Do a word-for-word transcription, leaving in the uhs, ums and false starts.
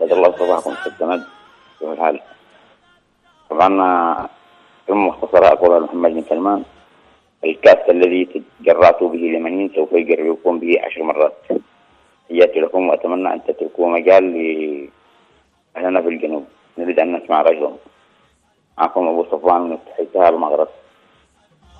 أسعد الله صباحكم في التمد. كيف الحال؟ طبعا ثم مختصرات أقول محمد بن سلمان: الكأس الذي تجرعت به اليمنيين سوف يجربكم به عشر مرات. تحياتي لكم وأتمنى أن تتركوا مجال لأهلنا في الجنوب، نريد أن نسمع رأيهم. معكم أبو صفوان من تحيتها المغرب.